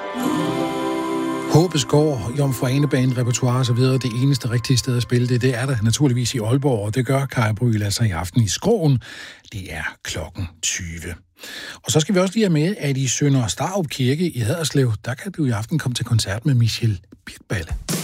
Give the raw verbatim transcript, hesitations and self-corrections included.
Håbets Gård, Jomfru Ane-banen, repertoire og så videre. Det eneste rigtige sted at spille det, det er der naturligvis i Aalborg, og det gør Kaja Brüel altså i aften i Skroen. Det er klokken tyve. Og så skal vi også lige have med, at i Sønder Starup Kirke i Haderslev, der kan du i aften komme til koncert med Michel Birkballe.